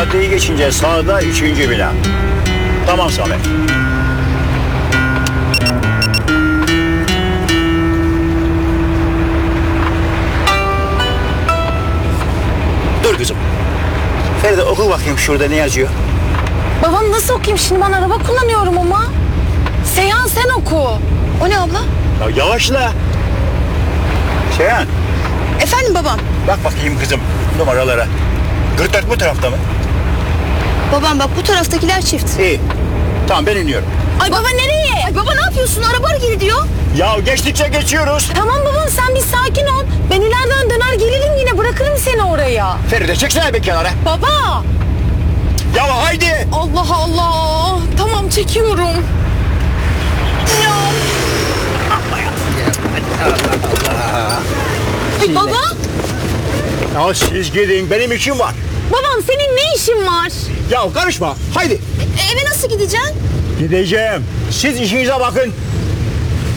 Caddeyi geçince sağda 3. bina. Tamam Samet. Dur kızım. Feride oku bakayım şurada ne yazıyor? Babam nasıl okuyayım şimdi, ben araba kullanıyorum ama. Seyhan sen oku. O ne abla? Ya yavaşla. Seyhan, Efendim babam? bak bakayım kızım numaralara. 44 bu tarafta mı? Babam bak, bu taraftakiler çift. İyi. Tamam ben iniyorum. Ay baba nereye? Ay baba ne yapıyorsun? Araba hareket ediyor. Ya geçtikçe geçiyoruz. Tamam babam, sen bir sakin ol. Ben ileriden döner gelirim yine, bırakırım seni oraya. Feride çeksene bir kenara. Baba! Ya haydi. Allah Allah! Tamam, çekiyorum. Ay baba! Ya siz gidin benim işim var. Babam senin ne işin var? Ya karışma haydi. Eve nasıl gideceksin? Gideceğim. Siz işinize bakın.